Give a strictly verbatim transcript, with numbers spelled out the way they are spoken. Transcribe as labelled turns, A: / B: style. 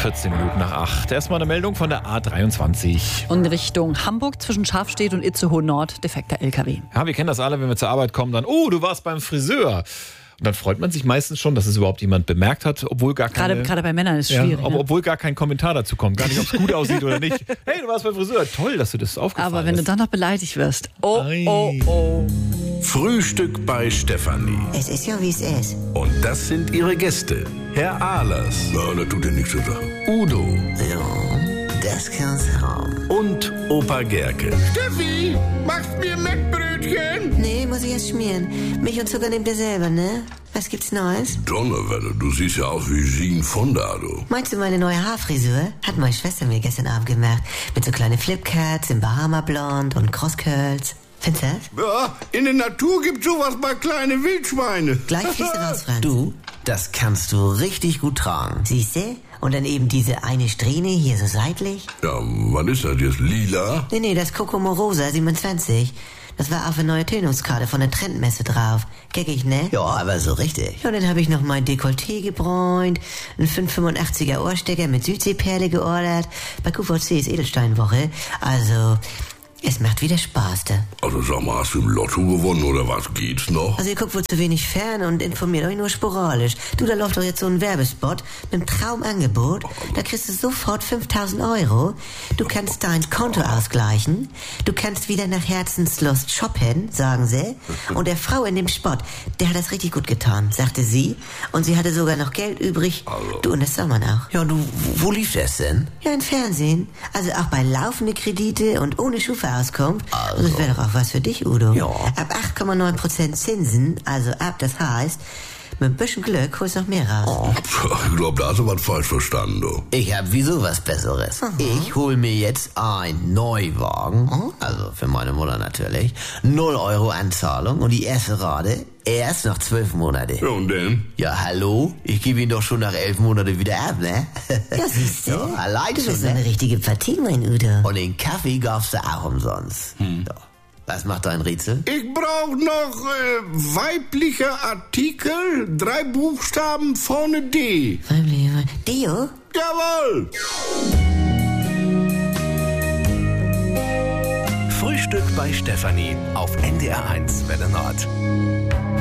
A: vierzehn Minuten nach acht. Erstmal eine Meldung von der A dreiundzwanzig.
B: Und Richtung Hamburg zwischen Schafstedt und Itzehoe Nord defekter L K W.
A: Ja, wir kennen das alle, wenn wir zur Arbeit kommen, dann, oh, du warst beim Friseur. Und dann freut man sich meistens schon, dass es überhaupt jemand bemerkt hat, obwohl gar keine...
B: Gerade, gerade bei Männern ist es
A: ja,
B: schwierig.
A: ob,
B: Ne?
A: Obwohl gar kein Kommentar dazu kommt. Gar nicht, ob es gut aussieht oder nicht. Hey, du warst beim Friseur. Toll, dass du das aufgefallen
B: Aber wenn
A: ist.
B: du dann noch beleidigt wirst. Oh,
A: Ei.
B: oh, oh.
C: Frühstück bei Stefanie.
D: Es ist ja, wie es ist.
C: Und das sind ihre Gäste. Herr Ahlers. Ja, das tut dir nichts zu sagen. Udo.
D: Ja, das kann's haben.
C: Und Opa Gerke.
E: Steffi, machst mir Mettbrötchen?
D: Nee, muss ich erst schmieren. Milch und Zucker nehmt ihr selber, ne? Was gibt's Neues?
C: Donnerwetter, du siehst ja aus wie Jean Fonda, du.
D: Meinst du meine neue Haarfrisur? Hat meine Schwester mir gestern Abend gemacht. Mit so kleinen Flipcuts im Bahama-Blond und Crosscurls. Findest du das?
E: Ja, in der Natur gibt's sowas bei kleine Wildschweine.
D: Gleich fließt raus, Franz.
F: Du, das kannst du richtig gut tragen.
D: Siehste? Und dann eben diese eine Strähne hier so seitlich.
C: Ja, was ist das jetzt? Lila?
D: Nee, nee, das Coco Morosa siebenundzwanzig. Das war auf eine neue Tönungskarte von der Trendmesse drauf. Geckig, ne?
F: Ja, aber so richtig.
D: Ja, und dann habe ich noch mein Dekolleté gebräunt, einen fünf fünfundachtsiger Ohrstecker mit Südseeperle geordert. Bei Q V C ist Edelsteinwoche. Also, es macht wieder Spaß, da.
C: Also sag mal, hast du im Lotto gewonnen oder was? Geht's noch?
D: Also ihr guckt wohl zu wenig fern und informiert euch nur sporadisch. Du, da läuft doch jetzt so ein Werbespot mit einem Traumangebot. Da kriegst du sofort fünftausend Euro. Du kannst dein Konto ausgleichen. Du kannst wieder nach Herzenslust shoppen, sagen sie. Und der Frau in dem Spot, der hat das richtig gut getan, sagte sie. Und sie hatte sogar noch Geld übrig. Du, und das soll man auch.
F: Ja, du, wo lief das denn?
D: Ja, im Fernsehen. Also auch bei laufende Kredite und ohne Schufa auskommt.
F: Also.
D: Und das wäre doch auch was für dich, Udo.
F: Ja.
D: Ab acht Komma neun Prozent Zinsen, also ab, das heißt, mit ein bisschen Glück holst du noch mehr raus.
C: Ich glaube, da hast du was falsch verstanden, du.
F: Ich hab wieso was Besseres. Ich hol mir jetzt einen Neuwagen, also für meine Mutter natürlich, null Euro Anzahlung und die erste Rate erst nach zwölf Monate.
C: Ja, und denn?
F: Ja, hallo? Ich gebe ihn doch schon nach elf Monaten wieder ab, ne?
D: Ja, siehst du?
F: Ja, allein
D: Du
F: schon,
D: bist
F: ne?
D: eine richtige Partie, mein Udo.
F: Und den Kaffee gab's da auch umsonst. Ja. Was macht dein Rätsel?
E: Ich brauch noch äh, weibliche Artikel, drei Buchstaben vorne D.
D: Deo?
E: Jawohl!
C: Frühstück bei Stefanie auf N D R eins Welle Nord.